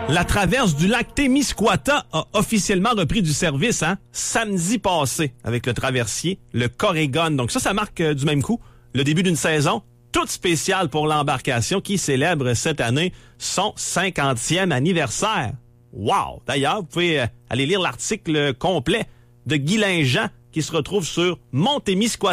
La traverse du lac Témiscouata a officiellement repris du service samedi passé avec le traversier, le Corégon. Donc ça marque du même coup le début d'une saison toute spéciale pour l'embarcation qui célèbre cette année son 50e anniversaire. Wow! D'ailleurs, vous pouvez aller lire l'article complet de Guy Linjean qui se retrouve sur Montémiscouata.